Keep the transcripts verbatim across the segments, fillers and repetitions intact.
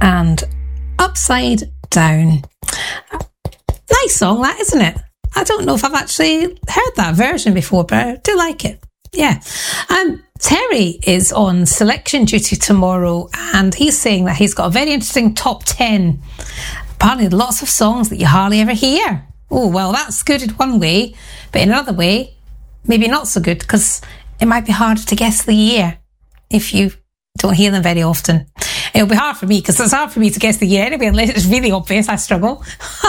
and Upside Down. Nice song, that, isn't it? I don't know if I've actually heard that version before, but I do like it. Yeah. Um, Terry is on selection duty tomorrow, and he's saying that he's got a very interesting top ten. Apparently lots of songs that you hardly ever hear. Oh, well, that's good in one way, but in another way, maybe not so good, because it might be harder to guess the year if you don't hear them very often. It'll be hard for me, because it's hard for me to guess the year anyway, unless it's really obvious. I struggle.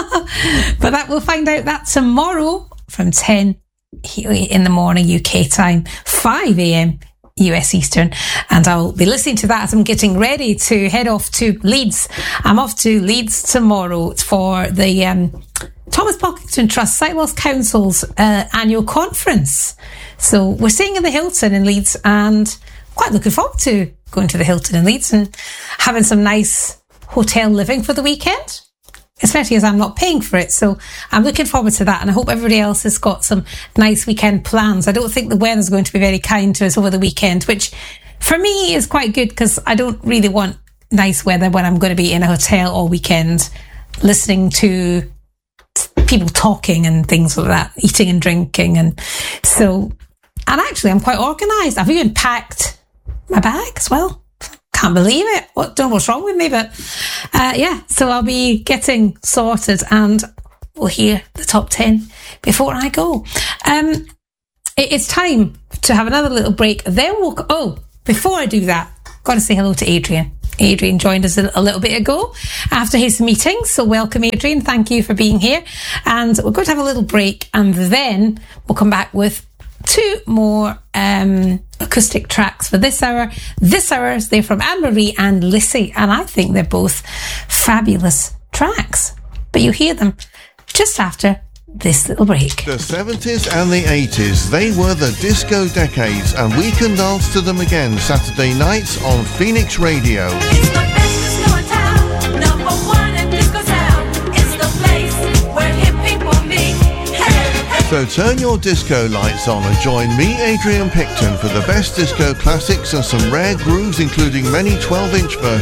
But that we'll find out that tomorrow from ten in the morning U K time, five a.m. U S Eastern, and I'll be listening to that as I'm getting ready to head off to Leeds. I'm off to Leeds tomorrow for the um, Thomas Pocklington Trust Sightwells Council's uh, annual conference. So we're staying in the Hilton in Leeds, and quite looking forward to going to the Hilton in Leeds and having some nice hotel living for the weekend, especially as I'm not paying for it. So I'm looking forward to that, and I hope everybody else has got some nice weekend plans. I don't think the weather's going to be very kind to us over the weekend, which for me is quite good, because I don't really want nice weather when I'm going to be in a hotel all weekend listening to people talking and things like that, eating and drinking. And so, and actually I'm quite organised. I've even packed my bag as well. Can't believe it. What, don't know what's wrong with me, but uh, yeah, so I'll be getting sorted, and we'll hear the top ten before I go. Um, it, it's time to have another little break. Then we'll, oh, before I do that, got to say hello to Adrian. Adrian joined us a, a little bit ago after his meeting. So welcome, Adrian. Thank you for being here. And we're going to have a little break, and then we'll come back with two more um, acoustic tracks for this hour. This hour, they're from Anne-Marie and Lissy, and I think they're both fabulous tracks. But you hear them just after this little break. The seventies and the eighties, they were the disco decades, and we can dance to them again Saturday nights on Phoenix Radio. It's the best disco in town, number one in disco town. It's the place where hip people meet. Hey, hey. So turn your disco lights on and join me, Adrian Picton, for the best disco classics and some rare grooves, including many twelve-inch versions.